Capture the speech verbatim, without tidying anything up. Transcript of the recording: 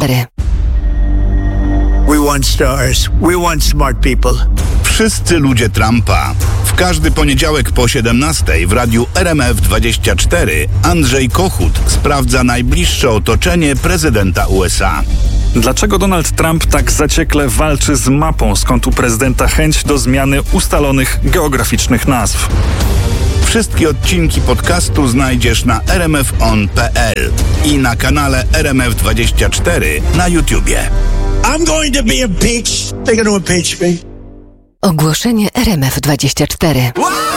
We want stars. We want smart people. Wszyscy ludzie Trumpa. W każdy poniedziałek po siedemnastej w radiu R M F dwadzieścia cztery Andrzej Kochut sprawdza najbliższe otoczenie prezydenta U S A. Dlaczego Donald Trump tak zaciekle walczy z mapą, skąd u prezydenta chęć do zmiany ustalonych geograficznych nazw? Wszystkie odcinki podcastu znajdziesz na r m f on kropka p l i na kanale R M F dwadzieścia cztery na YouTubie. I'm going to be impeached. They're going to impeach me. Ogłoszenie R M F dwadzieścia cztery.